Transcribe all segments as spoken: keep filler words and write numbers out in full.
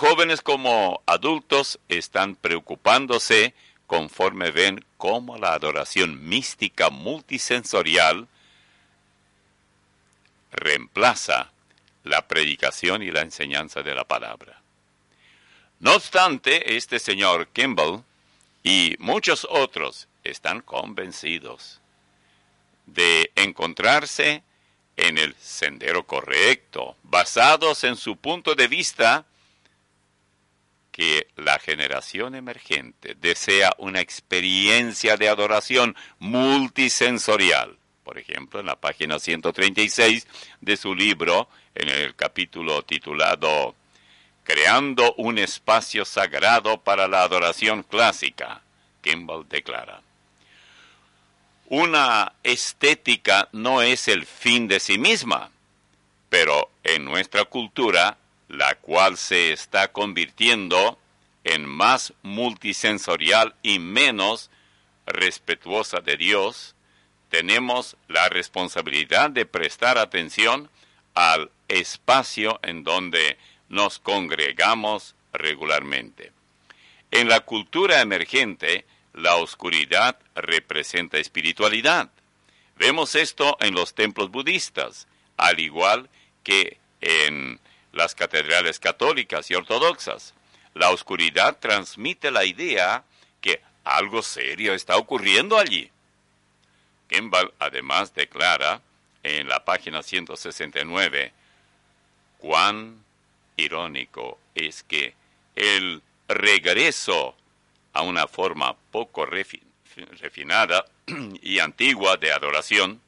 jóvenes como adultos están preocupándose conforme ven cómo la adoración mística multisensorial reemplaza la predicación y la enseñanza de la palabra. No obstante, este señor Kimball y muchos otros están convencidos de encontrarse en el sendero correcto, basados en su punto de vista que la generación emergente desea una experiencia de adoración multisensorial. Por ejemplo, en la página ciento treinta y seis de su libro, en el capítulo titulado Creando un espacio sagrado para la adoración clásica, Kimball declara: una estética no es el fin de sí misma, pero en nuestra cultura, la cual se está convirtiendo en más multisensorial y menos respetuosa de Dios, tenemos la responsabilidad de prestar atención al espacio en donde nos congregamos regularmente. En la cultura emergente, la oscuridad representa espiritualidad. Vemos esto en los templos budistas, al igual que en las catedrales católicas y ortodoxas. La oscuridad transmite la idea que algo serio está ocurriendo allí. Kimball además declara en la página ciento sesenta y nueve cuán irónico es que el regreso a una forma poco refi- refinada y antigua de adoración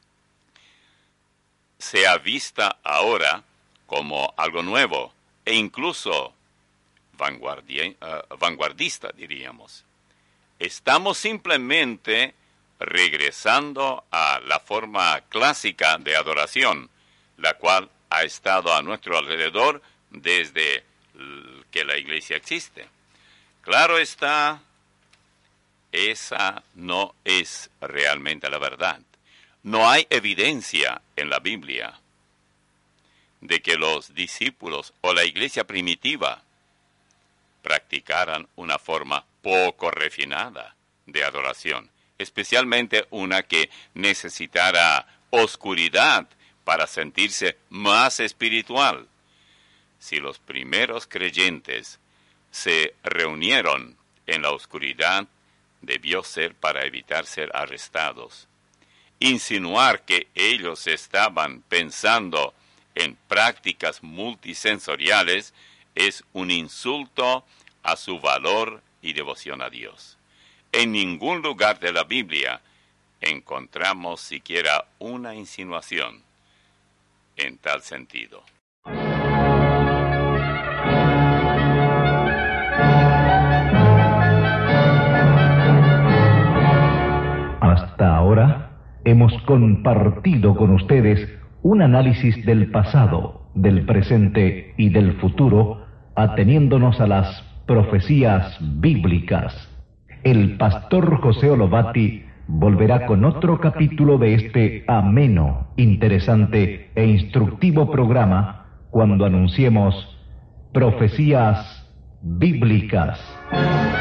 sea vista ahora como algo nuevo e incluso vanguardia, uh, vanguardista, diríamos. Estamos simplemente regresando a la forma clásica de adoración, la cual ha estado a nuestro alrededor desde que la iglesia existe. Claro está, esa no es realmente la verdad. No hay evidencia en la Biblia de que los discípulos o la iglesia primitiva practicaran una forma poco refinada de adoración, especialmente una que necesitara oscuridad para sentirse más espiritual. Si los primeros creyentes se reunieron en la oscuridad, debió ser para evitar ser arrestados. Insinuar que ellos estaban pensando en prácticas multisensoriales es un insulto a su valor y devoción a Dios. En ningún lugar de la Biblia encontramos siquiera una insinuación en tal sentido. Hasta ahora hemos compartido con ustedes un análisis del pasado, del presente y del futuro, ateniéndonos a las profecías bíblicas. El pastor José Olovati volverá con otro capítulo de este ameno, interesante e instructivo programa cuando anunciemos Profecías Bíblicas.